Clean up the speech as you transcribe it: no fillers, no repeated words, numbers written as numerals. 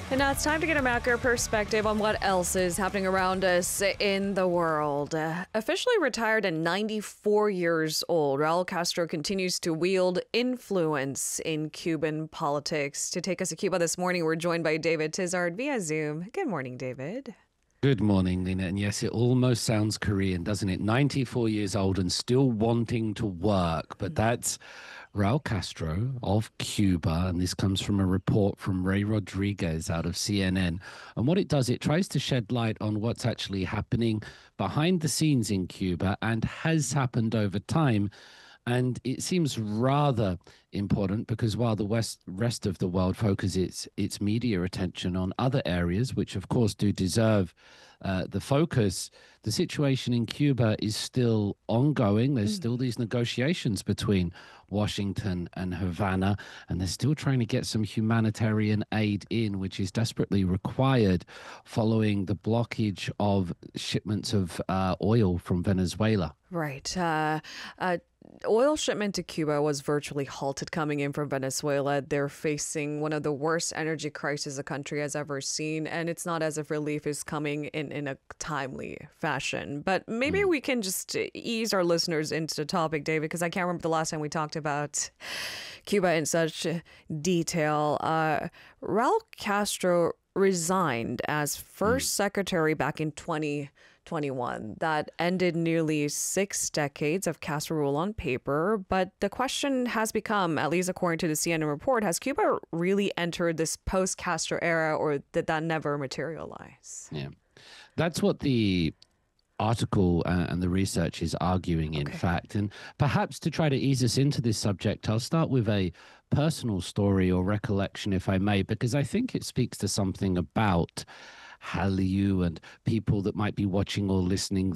And now it's time to get a macro perspective on what else is happening around us in the world. Officially retired at 94 years old, Raul Castro continues to wield influence in Cuban politics. To take us to Cuba this morning, we're joined by David Tizard via Zoom. Good morning, David. Good morning, Lena. And yes, it almost sounds Korean, doesn't it? 94 years old and still wanting to work. But that's Raul Castro of Cuba. And this comes from a report from Ray Rodriguez out of CNN. And what it does, it tries to shed light on what's actually happening behind the scenes in Cuba and has happened over time. And it seems rather important because while the rest of the world focuses its media attention on other areas, which of course do deserve the focus, the situation in Cuba is still ongoing. There's still these negotiations between Washington and Havana, and they're still trying to get some humanitarian aid in, which is desperately required following the blockage of shipments of oil from Venezuela. Right. Oil shipment to Cuba was virtually halted coming in from Venezuela. They're facing one of the worst energy crises the country has ever seen, and it's not as if relief is coming in a timely fashion. But maybe we can just ease our listeners into the topic, David, because I can't remember the last time we talked about Cuba in such detail. Raul Castro resigned as first secretary back in 2021. That ended nearly 6 decades of Castro rule on paper. But the question has become, at least according to the CNN report, has Cuba really entered this post-Castro era, or did that never materialize? Yeah, that's what the article and the research is arguing, in fact. And perhaps to try to ease us into this subject, I'll start with a personal story or recollection, if I may, because I think it speaks to something about Hallyu and people that might be watching or listening